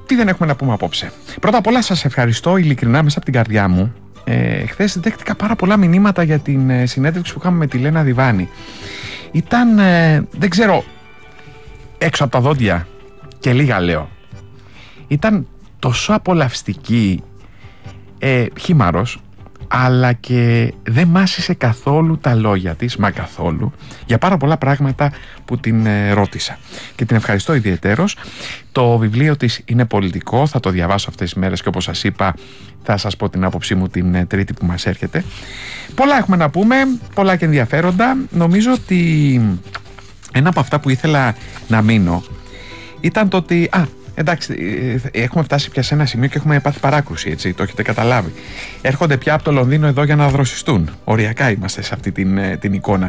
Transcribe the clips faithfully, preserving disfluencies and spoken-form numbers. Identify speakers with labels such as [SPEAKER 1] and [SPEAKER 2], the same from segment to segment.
[SPEAKER 1] Τι δεν έχουμε να πούμε απόψε? Πρώτα απ' όλα σας ευχαριστώ ειλικρινά μέσα από την καρδιά μου. Ε, χθες δέχτηκα πάρα πολλά μηνύματα για την ε, συνέντευξη που είχαμε με τη Λένα Διβάνη. Ήταν, ε, δεν ξέρω, έξω από τα δόντια και λίγα λέω. Ήταν τόσο απολαυστική, ε, χήμαρος, αλλά και δεν μάσησε καθόλου τα λόγια της, μα καθόλου, για πάρα πολλά πράγματα που την ε, ρώτησα. Και την ευχαριστώ ιδιαιτέρως. Το βιβλίο της είναι πολιτικό, θα το διαβάσω αυτές τις μέρες και όπως σας είπα θα σας πω την άποψή μου την ε, Τρίτη που μας έρχεται. Πολλά έχουμε να πούμε, πολλά και ενδιαφέροντα. Νομίζω ότι ένα από αυτά που ήθελα να μείνω ήταν το ότι... Α, εντάξει, έχουμε φτάσει πια σε ένα σημείο και έχουμε πάθει παράκρουση, έτσι, το έχετε καταλάβει. Έρχονται πια από το Λονδίνο εδώ για να δροσιστούν. Οριακά είμαστε σε αυτή την, την εικόνα.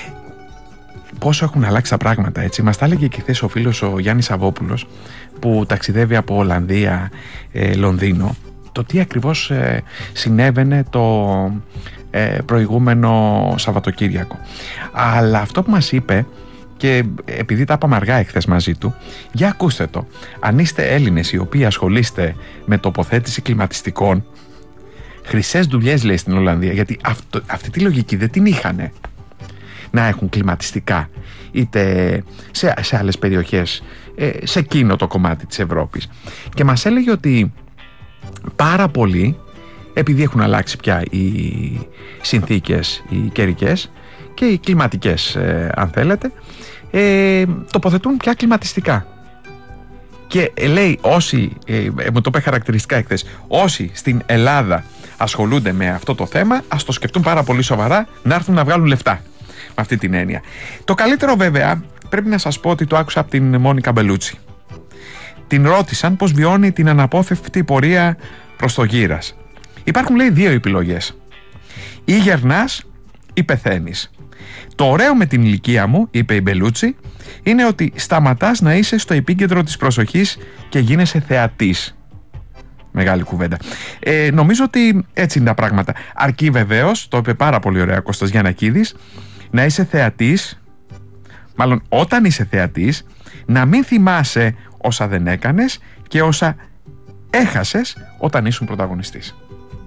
[SPEAKER 1] Πόσο έχουν αλλάξει τα πράγματα, έτσι. Μας τα έλεγε και χθες ο φίλος ο Γιάννης Σαββόπουλος που ταξιδεύει από Ολλανδία, ε, Λονδίνο, το τι ακριβώς ε, συνέβαινε το ε, προηγούμενο Σαββατοκύριακο. Αλλά αυτό που μας είπε, και επειδή τα είπαμε αργά εχθές μαζί του, για ακούστε το. Αν είστε Έλληνες οι οποίοι ασχολείστε με τοποθέτηση κλιματιστικών, χρυσές δουλειές λέει στην Ολλανδία, γιατί αυτό, αυτή τη λογική δεν την είχανε να έχουν κλιματιστικά είτε σε, σε άλλες περιοχές, σε εκείνο το κομμάτι της Ευρώπης. Και μας έλεγε ότι πάρα πολλοί, επειδή έχουν αλλάξει πια οι συνθήκες οι καιρικές και οι κλιματικές ε, αν θέλετε, ε, τοποθετούν πια κλιματιστικά. Και ε, λέει όσοι, ε, μου το είπε χαρακτηριστικά εχθές, όσοι στην Ελλάδα ασχολούνται με αυτό το θέμα, ας το σκεφτούν πάρα πολύ σοβαρά να έρθουν να βγάλουν λεφτά με αυτή την έννοια. Το καλύτερο βέβαια πρέπει να σας πω ότι το άκουσα από την Μόνικα Μπελούτσι. Την ρώτησαν πως βιώνει την αναπόφευκτη πορεία προς το γύρας. Υπάρχουν λέει δύο επιλογές. Ή γερνάς ή πεθαίνεις. Το ωραίο με την ηλικία μου, είπε η Μπελούτσι, είναι ότι σταματάς να είσαι στο επίκεντρο της προσοχής και γίνεσαι θεατής. Μεγάλη κουβέντα. Ε, νομίζω ότι έτσι είναι τα πράγματα. Αρκεί βεβαίως, το είπε πάρα πολύ ωραία Κώστας Γιαννακίδης, να είσαι θεατής, μάλλον όταν είσαι θεατής, να μην θυμάσαι όσα δεν έκανες και όσα έχασες όταν ήσουν πρωταγωνιστής.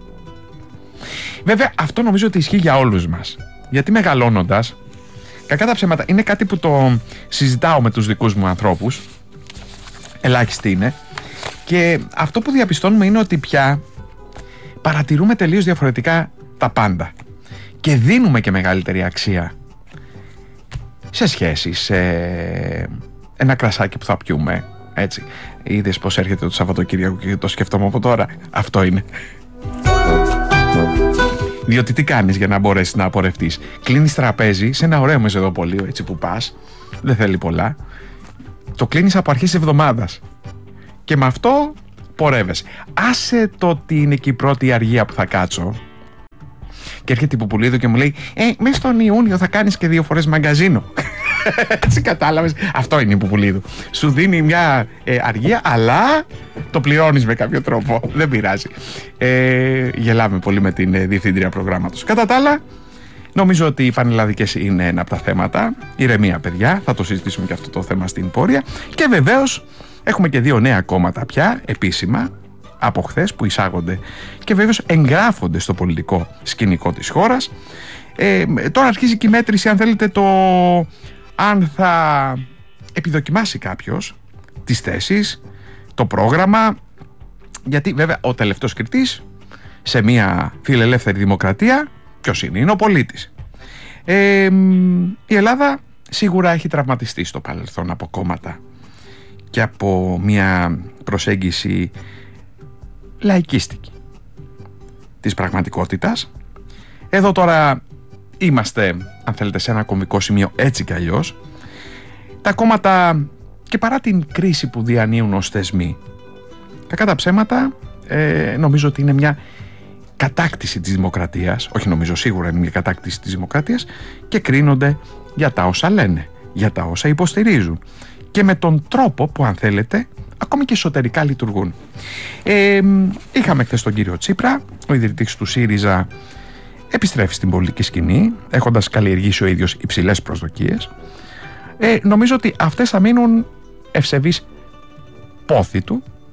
[SPEAKER 1] Βέβαια αυτό νομίζω ότι ισχύει για όλους μας. Γιατί μεγαλώνοντας, κακά τα ψέματα, είναι κάτι που το συζητάω με τους δικούς μου ανθρώπους, ελάχιστοι είναι, και αυτό που διαπιστώνουμε είναι ότι πια παρατηρούμε τελείως διαφορετικά τα πάντα και δίνουμε και μεγαλύτερη αξία σε σχέσεις, σε ένα κρασάκι που θα πιούμε, έτσι. Είδες πως έρχεται το Σαββατοκύριακο και το σκέφτομαι από τώρα. Αυτό είναι. Διότι τι κάνεις για να μπορέσεις να απορρευτείς? Κλείνεις τραπέζι σε ένα ωραίο μεζεδοπολείο, έτσι που πας, δεν θέλει πολλά. Το κλείνεις από αρχές της εβδομάδας και με αυτό πορεύεσαι. Άσε το ότι είναι και η πρώτη αργία που θα κάτσω. Και έρχεται η Πουπουλίδου και μου λέει «Ε, μέσα στον Ιούνιο θα κάνεις και δύο φορές μαγκαζίνο». Έτσι κατάλαβες, αυτό είναι η Πουπουλίδου. Σου δίνει μια ε, αργία, αλλά το πληρώνεις με κάποιο τρόπο. Δεν πειράζει. Ε, γελάμε πολύ με την ε, διευθύντρια προγράμματος. Κατά τα άλλα, νομίζω ότι οι πανελλαδικές είναι ένα από τα θέματα. Ηρεμία, παιδιά, θα το συζητήσουμε και αυτό το θέμα στην πορεία. Και βεβαίως έχουμε και δύο νέα κόμματα πια επίσημα από χθες που εισάγονται και βέβαιως εγγράφονται στο πολιτικό σκηνικό της χώρας. Ε, τώρα αρχίζει και η μέτρηση, αν θέλετε, το αν θα επιδοκιμάσει κάποιος τις θέσεις, το πρόγραμμα, γιατί βέβαια ο τελευταίος κριτής σε μια φιλελεύθερη δημοκρατία ποιος είναι? Είναι ο πολίτης. Ε, η Ελλάδα σίγουρα έχει τραυματιστεί στο παρελθόν από κόμματα και από μια προσέγγιση λαϊκίστικη της πραγματικότητας. Εδώ τώρα είμαστε, αν θέλετε, σε ένα κομβικό σημείο έτσι κι αλλιώς. Τα κόμματα, και παρά την κρίση που διανύουν ως θεσμοί, κακά τα ψέματα, ε, νομίζω ότι είναι μια κατάκτηση της δημοκρατίας, όχι νομίζω, σίγουρα είναι μια κατάκτηση της δημοκρατίας, και κρίνονται για τα όσα λένε, για τα όσα υποστηρίζουν και με τον τρόπο που, αν θέλετε, ακόμη και εσωτερικά λειτουργούν. Ε, είχαμε χθες τον κύριο Τσίπρα, ο ιδρυτής του ΣΥΡΙΖΑ επιστρέφει στην πολιτική σκηνή, έχοντας καλλιεργήσει ο ίδιος υψηλές προσδοκίες. Ε, νομίζω ότι αυτές θα μείνουν ευσεβείς πόθη του,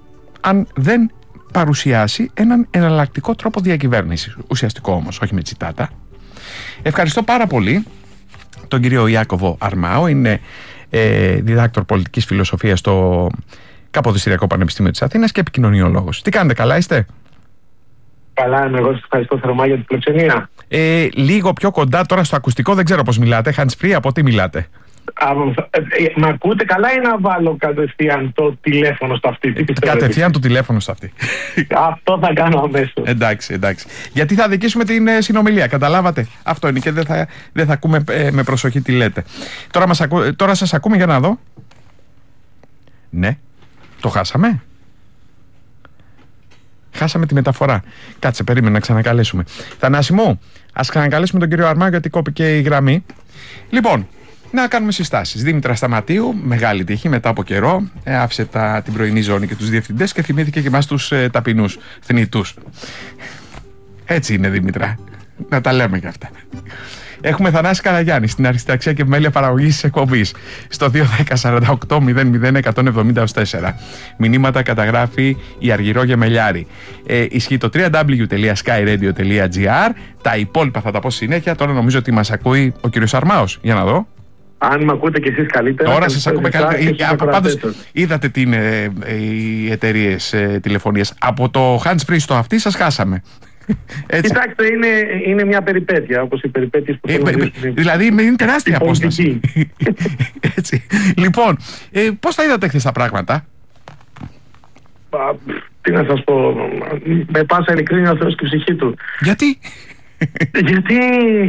[SPEAKER 1] αν δεν παρουσιάσει έναν εναλλακτικό τρόπο διακυβέρνησης. Ουσιαστικό όμως, όχι με τσιτάτα. Ευχαριστώ πάρα πολύ τον κύριο Ιάκωβο Αρμάο. Είναι ε, διδάκτορ πολιτικής φιλοσοφίας στο Καποδιστριακό Πανεπιστήμιο της Αθήνας και επικοινωνιολόγος. Τι κάνετε, καλά είστε?
[SPEAKER 2] Καλά, είμαι εγώ. Σας ευχαριστώ θερμά για την φιλοξενία.
[SPEAKER 1] Ε, λίγο πιο κοντά τώρα στο ακουστικό, δεν ξέρω πώς μιλάτε. Hands free, από τι μιλάτε?
[SPEAKER 2] Α, ε, ε, μ' ακούτε καλά ή να βάλω κατευθείαν το τηλέφωνο στο αυτή?
[SPEAKER 1] Ε, κατευθείαν το τηλέφωνο στο αυτή.
[SPEAKER 2] Αυτό θα κάνω αμέσως.
[SPEAKER 1] Εντάξει, εντάξει. Γιατί θα δικήσουμε την ε, συνομιλία, καταλάβατε. Αυτό είναι και δεν θα, δεν θα ακούμε ε, με προσοχή τι λέτε. Τώρα, μας ακού, τώρα σας ακούμε, για να δω. Ναι, το χάσαμε. Χάσαμε τη μεταφορά. Κάτσε, περίμενε να ξανακαλέσουμε. Θανάση μου, ας ξανακαλέσουμε τον κύριο Αρμάο, γιατί κόπηκε η γραμμή. Λοιπόν, να κάνουμε συστάσεις. Δήμητρα Σταματίου, μεγάλη τύχη μετά από καιρό, ε, άφησε τα, την πρωινή ζώνη και τους διευθυντές και θυμήθηκε και εμάς τους ε, ταπεινούς θνητούς. Έτσι είναι, Δήμητρα. Να τα λέμε κι αυτά. Έχουμε Θανάση Καραγιάννη στην αρισταξία και επιμέλεια παραγωγής της εκπομπής στο δύο ένα μηδέν σαράντα οκτώ μηδέν μηδέν εκατόν εβδομήντα τέσσερα. Μηνύματα καταγράφει η Αργυρό Γεμελιάρη. Ε, ισχύει το double-u double-u double-u τελεία sky radio τελεία gr. Τα υπόλοιπα θα τα πω συνέχεια. Τώρα νομίζω ότι μας ακούει ο κύριος Αρμάος. Για να δω.
[SPEAKER 2] Αν με ακούτε κι εσείς καλύτερα.
[SPEAKER 1] Τώρα σας ακούμε καλύτερα. Πάντως είδατε τι είναι οι εταιρείες ε, τηλεφωνίας. Από το hands free στο αυτή σας χάσαμε. Έτσι.
[SPEAKER 2] Κοιτάξτε, είναι, είναι μια περιπέτεια, όπως οι περιπέτειες που
[SPEAKER 1] ε, ε, ε, δηλαδή είναι τεράστια απόσταση. Έτσι. Λοιπόν, ε, πώς τα είδατε χθες τα πράγματα?
[SPEAKER 2] Α, τι να σας πω, με πάσα ειλικρίνεια ο Θεός και η ψυχή του.
[SPEAKER 1] Γιατί?
[SPEAKER 2] Γιατί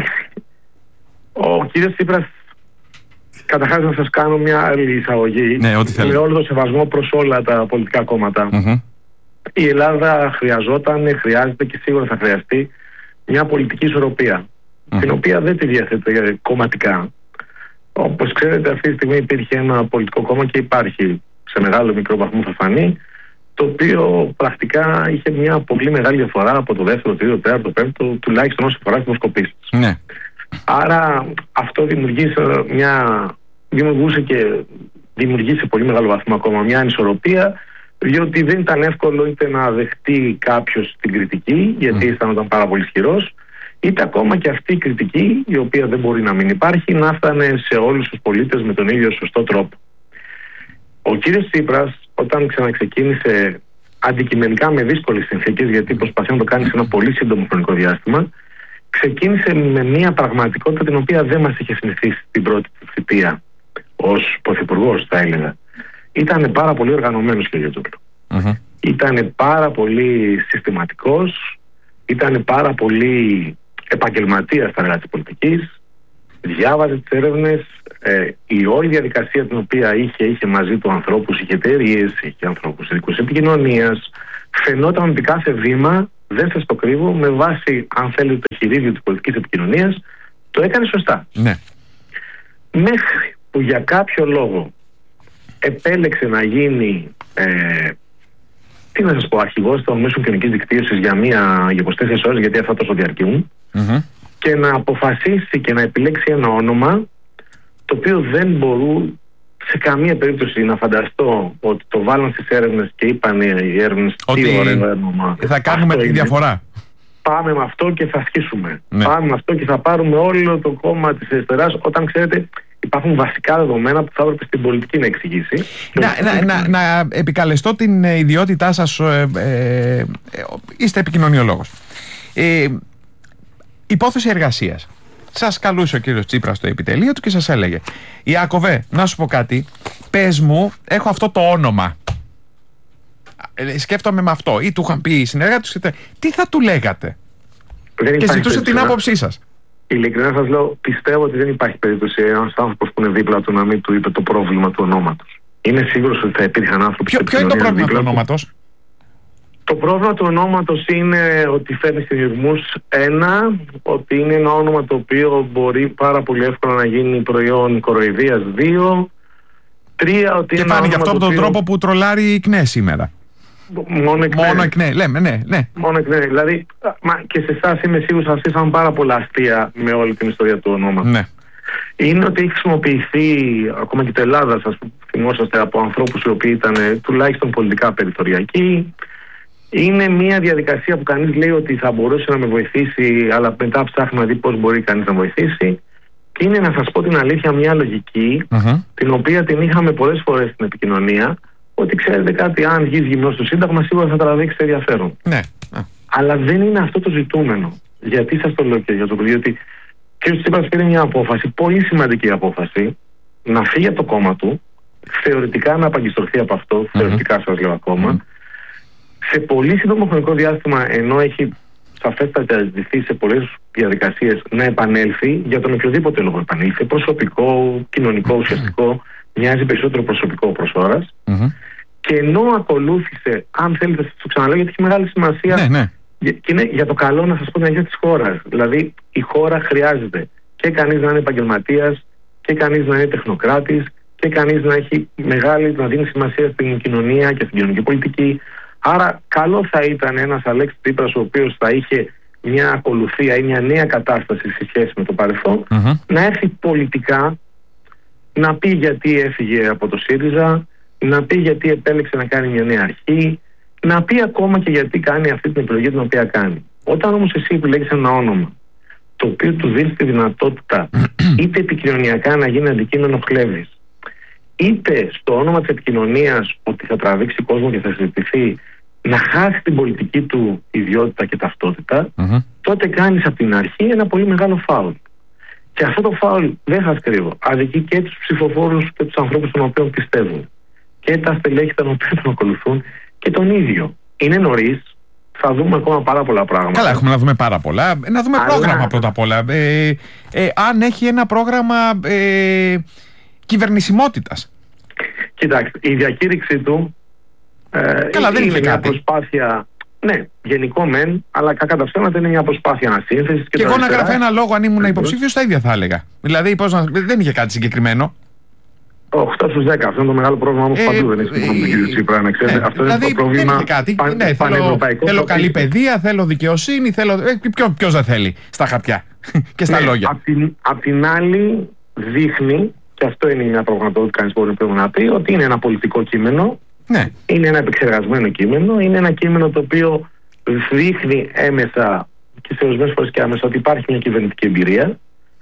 [SPEAKER 2] ο κύριος Τσίπρας, καταρχάς να σας κάνω μια άλλη εισαγωγή,
[SPEAKER 1] ναι, ό,τι
[SPEAKER 2] με όλο το σεβασμό προς όλα τα πολιτικά κόμματα.
[SPEAKER 1] Mm-hmm.
[SPEAKER 2] Η Ελλάδα χρειαζόταν, χρειάζεται και σίγουρα θα χρειαστεί μια πολιτική ισορροπία, mm. την οποία δεν τη διαθέτει κομματικά. Όπως ξέρετε, αυτή τη στιγμή υπήρχε ένα πολιτικό κόμμα και υπάρχει, σε μεγάλο μικρό βαθμό θα φανεί, το οποίο πρακτικά είχε μια πολύ μεγάλη διαφορά από το δεύτερο, τρίτο, τέταρτο, πέμπτο, τουλάχιστον όσο αφορά τις δημοσκοπήσεις.
[SPEAKER 1] Mm.
[SPEAKER 2] Άρα αυτό δημιουργήσε, μια, δημιουργούσε και δημιουργεί σε πολύ μεγάλο βαθμό ακόμα μια ανισορροπία, διότι δεν ήταν εύκολο είτε να δεχτεί κάποιος την κριτική, γιατί mm. αισθάνονταν πάρα πολύ ισχυρός, είτε ακόμα και αυτή η κριτική, η οποία δεν μπορεί να μην υπάρχει, να φτάνε σε όλους τους πολίτες με τον ίδιο σωστό τρόπο. Ο κύριος Τσίπρας, όταν ξαναξεκίνησε αντικειμενικά με δύσκολες συνθήκες, γιατί προσπαθεί να το κάνει σε ένα πολύ σύντομο χρονικό διάστημα, ξεκίνησε με μια πραγματικότητα την οποία δεν μας είχε συνηθίσει την πρώτη του θητεία ως πρωθυπουργός, θα έλεγα. Ήταν πάρα πολύ οργανωμένος, κύριε Τζούπλου. Mm-hmm. Ήταν πάρα πολύ συστηματικός, ήταν πάρα πολύ επαγγελματίας στα έργα της πολιτικής, διάβαζε τις έρευνες, ε, η όλη διαδικασία την οποία είχε, είχε μαζί του ανθρώπους, είχε εταιρείες, είχε ανθρώπους ειδικούς επικοινωνίας, φαινόταν ότι κάθε βήμα, δεν σας το κρύβω, με βάση, αν θέλετε, το χειρίδιο της πολιτικής επικοινωνίας, το έκανε σωστά.
[SPEAKER 1] Ναι.
[SPEAKER 2] Μέχρι που για κάποιο λόγο επέλεξε να γίνει, ε, τι να σας πω, αρχηγός των μέσων κοινωνικής δικτύωσης για, μία, για είκοσι τέσσερις ώρες, γιατί αυτά τόσο διαρκούν, mm-hmm. και να αποφασίσει και να επιλέξει ένα όνομα το οποίο δεν μπορούν σε καμία περίπτωση να φανταστώ ότι το βάλαν στις έρευνες και είπαν οι έρευνες τι ωραίο όνομα.
[SPEAKER 1] Θα κάνουμε τη διαφορά.
[SPEAKER 2] Πάμε με αυτό και θα ασχίσουμε.
[SPEAKER 1] Ναι.
[SPEAKER 2] Πάμε με αυτό και θα πάρουμε όλο το κόμμα της αριστεράς, όταν ξέρετε υπάρχουν βασικά δεδομένα που θα έπρεπε στην πολιτική να εξηγήσει.
[SPEAKER 1] Να, να, να, να επικαλεστώ την ιδιότητά σας, ε, ε, ε, είστε επικοινωνιολόγος. Ε, υπόθεση εργασίας. Σας καλούσε ο κύριος Τσίπρας στο επιτελείο του και σας έλεγε: Ιάκωβε, να σου πω κάτι, πες μου, έχω αυτό το όνομα. Ε, σκέφτομαι με αυτό. Ή του είχαν πει οι συνεργάτες του, τι θα του λέγατε? Δεν και ζητούσε την άποψή σας.
[SPEAKER 2] Ειλικρινά σας λέω, πιστεύω ότι δεν υπάρχει περίπτωση ένας άνθρωπος που είναι δίπλα του να μην του είπε το πρόβλημα του ονόματος. Είμαι σίγουρος ότι θα υπήρχαν άνθρωποι.
[SPEAKER 1] Ποιο, ποιο είναι το πρόβλημα του ονόματος?
[SPEAKER 2] Το πρόβλημα του ονόματος είναι ότι φέρνει συνειρμούς. Ένα, ότι είναι ένα όνομα το οποίο μπορεί πάρα πολύ εύκολα να γίνει προϊόν κοροϊδίας. Δύο, τρία, ότι
[SPEAKER 1] και
[SPEAKER 2] είναι. Και
[SPEAKER 1] πάνε γι' αυτό από τον
[SPEAKER 2] οποίο...
[SPEAKER 1] τρόπο που τρολάρει η ΚΝΕ σήμερα.
[SPEAKER 2] Μόνο εκ
[SPEAKER 1] Μόνο εκ ναι, λέμε, ναι, ναι.
[SPEAKER 2] Μόνο εκ ναι. Δηλαδή, μα, και σε εσάς είμαι σίγουρος θα στήσαν πάρα πολλά αστεία με όλη την ιστορία του ονόματος.
[SPEAKER 1] Ναι.
[SPEAKER 2] Είναι ότι έχει χρησιμοποιηθεί, ακόμα και το Ελλάδα, σας θυμόσαστε, από ανθρώπους οι οποίοι ήταν τουλάχιστον πολιτικά περιθωριακοί. Είναι μια διαδικασία που κανείς λέει ότι θα μπορούσε να με βοηθήσει, αλλά μετά ψάχνει να δει πώς μπορεί κανείς να βοηθήσει. Και είναι, να σας πω την αλήθεια, μια λογική, uh-huh. την οποία την είχαμε πολλές φορές στην επικοινωνία, ότι ξέρετε κάτι, αν βγεις γυμνός στο Σύνταγμα, σίγουρα θα τραβήξει ενδιαφέρον.
[SPEAKER 1] Ναι.
[SPEAKER 2] Αλλά δεν είναι αυτό το ζητούμενο. Γιατί σας το λέω και για το παιδί, ότι ο κ. Τσίπρας πήρε μια απόφαση, πολύ σημαντική απόφαση, να φύγει από το κόμμα του, θεωρητικά να απαγκιστρωθεί από αυτό, uh-huh. θεωρητικά σας λέω ακόμα, uh-huh. σε πολύ σύντομο χρονικό διάστημα, ενώ έχει σαφέστατα ζητηθεί σε πολλές διαδικασίες να επανέλθει, για τον οποιοδήποτε λόγο επανήλθε, προσωπικό, κοινωνικό, ουσιαστικό, μοιάζει περισσότερο προσωπικό προς ώρας. Mm-hmm. Και ενώ ακολούθησε, αν θέλετε, σας το ξαναλέω, γιατί έχει μεγάλη σημασία, ναι, ναι. και είναι για το καλό, να σας πω, την αγία της χώρας. Δηλαδή, η χώρα χρειάζεται και κανείς να είναι επαγγελματίας, και κανείς να είναι τεχνοκράτης, και κανείς να έχει μεγάλη, να δίνει σημασία στην κοινωνία και στην κοινωνική πολιτική. Άρα, καλό θα ήταν ένας Αλέξης Τσίπρας, ο οποίος θα είχε μια ακολουθία ή μια νέα κατάσταση σε σχέση με το παρελθόν, mm-hmm. να έρθει πολιτικά, να πει γιατί έφυγε από το ΣΥΡΙΖΑ, να πει γιατί επέλεξε να κάνει μια νέα αρχή, να πει ακόμα και γιατί κάνει αυτή την επιλογή την οποία κάνει. Όταν όμως εσύ επιλέγεις ένα όνομα, το οποίο του δίνει τη δυνατότητα είτε επικοινωνιακά να γίνει αντικείμενο χλέβης, είτε στο όνομα της επικοινωνίας ότι θα τραβήξει κόσμο και θα συζητηθεί, να χάσει την πολιτική του ιδιότητα και ταυτότητα, mm-hmm. τότε κάνεις από την αρχή ένα πολύ μεγάλο φάουλ. Και αυτό το φάουλ, δεν σας κρύβω, αδικεί και τους ψηφοφόρους και τους ανθρώπους των οποίων πιστεύουν, και τα στελέχη των οποίων τον ακολουθούν, και τον ίδιο. Είναι νωρίς, θα δούμε ακόμα πάρα πολλά πράγματα.
[SPEAKER 1] Καλά, έχουμε να δούμε πάρα πολλά. Να δούμε αλλά... πρόγραμμα πρώτα απ' όλα. Ε, ε, αν έχει ένα πρόγραμμα ε, κυβερνησιμότητας.
[SPEAKER 2] Κοιτάξτε, η διακήρυξή του ε,
[SPEAKER 1] Καλά, δεν
[SPEAKER 2] είναι μια
[SPEAKER 1] κάτι.
[SPEAKER 2] προσπάθεια. Ναι, γενικό μεν, αλλά κακά τα ψέματα είναι μια προσπάθεια ανασύνθεσης. Και,
[SPEAKER 1] και εγώ να γράφω ένα λόγο, αν ήμουν υποψήφιος, τα ίδια θα έλεγα. Δηλαδή, πώς να... δεν είχε κάτι συγκεκριμένο.
[SPEAKER 2] οκτώ στους δέκα, αυτό είναι το μεγάλο πρόβλημα όμως ε, παντού. Δεν έχει μόνο τον κύριο Τσίπρα, να ξέρετε. Αυτό
[SPEAKER 1] δηλαδή,
[SPEAKER 2] είναι το πρόβλημα.
[SPEAKER 1] Δεν κάτι.
[SPEAKER 2] Πα,
[SPEAKER 1] ναι, θέλω, θέλω καλή παιδεία, θέλω δικαιοσύνη, θέλω. Ε, ποιος δεν θέλει στα χαρτιά και στα
[SPEAKER 2] ναι,
[SPEAKER 1] λόγια.
[SPEAKER 2] Απ' την, απ' την άλλη, δείχνει, και αυτό είναι μια πραγματικότητα που κανείς μπορεί να πει, ότι είναι ένα πολιτικό κείμενο. Ναι. Είναι ένα επεξεργασμένο κείμενο. Είναι ένα κείμενο το οποίο δείχνει έμεσα και σε ορισμένες φορές και άμεσα ότι υπάρχει μια κυβερνητική εμπειρία.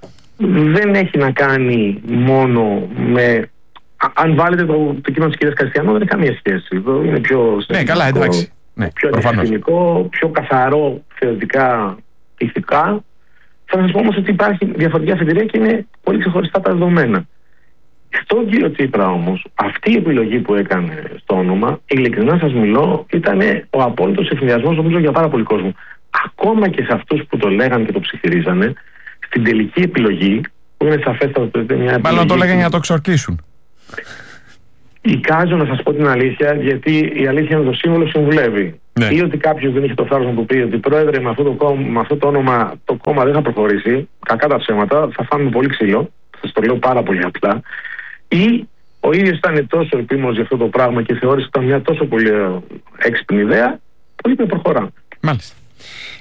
[SPEAKER 2] Δεν έχει να κάνει μόνο με. Αν βάλετε το, το κείμενο της κυρίας Καστιανό, δεν έχει καμία σχέση. Είναι πιο
[SPEAKER 1] ναι, καλά, εντάξει. Ναι,
[SPEAKER 2] πιο αντιστοιχικό, πιο καθαρό θεωρητικά, ηθικά. Θα σας πω όμως ότι υπάρχει διαφορετική αφετηρία και είναι πολύ ξεχωριστά τα δεδομένα. Στον κύριο Τσίπρα όμως, αυτή η επιλογή που έκανε στο όνομα, ειλικρινά σας μιλώ, ήταν ο απόλυτος ευθυνδιασμός, νομίζω, για πάρα πολύ κόσμο. Ακόμα και σε αυτούς που το λέγανε και το ψιθυρίζανε, στην τελική επιλογή, που είναι σαφέστατο ότι είναι μια επιλογή.
[SPEAKER 1] Μάλλον το λέγανε για να το εξορκίσουν.
[SPEAKER 2] Εικάζω, να σας πω την αλήθεια, γιατί η αλήθεια είναι το σύμβολο συμβουλεύει. Ναι. Ή ότι κάποιος δεν είχε το θάρρος να του πει ότι πρόεδρε, με αυτό το, κόμμα, με αυτό το όνομα το κόμμα δεν θα προχωρήσει, κακά τα ψέματα, θα φάμε πολύ ξύλο. Σας το λέω πάρα πολύ απλά. Ή ο ίδιος ήταν τόσο επίμονος για αυτό το πράγμα και θεώρησε ότι ήταν μια τόσο πολύ έξυπνη ιδέα, που είπε προχωράμε.
[SPEAKER 1] Μάλιστα.